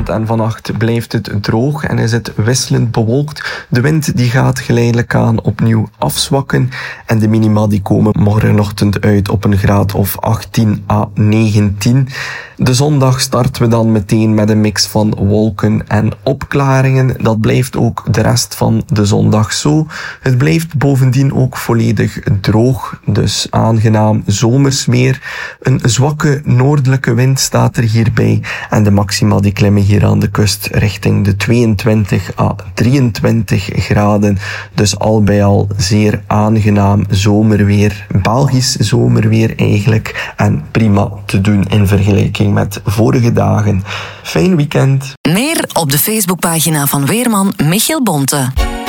Vanavond en vannacht blijft het droog en is het wisselend bewolkt. De wind die gaat geleidelijk aan opnieuw afzwakken en de minima die komen morgenochtend uit op een graad of 18 à 19. De zondag starten we dan meteen met een mix van wolken en opklaringen. Dat blijft ook de rest van de zondag zo. Het blijft bovendien ook volledig droog, dus aangenaam zomers weer. Een zwakke noordelijke wind staat er hierbij en de maxima die klimmen hier aan de kust richting de 22 à 23 graden. Dus al bij al zeer aangenaam zomerweer, Belgisch zomerweer eigenlijk, en prima te doen in vergelijking met vorige dagen. Fijn weekend. Meer op de Facebookpagina van weerman Michiel Bonte.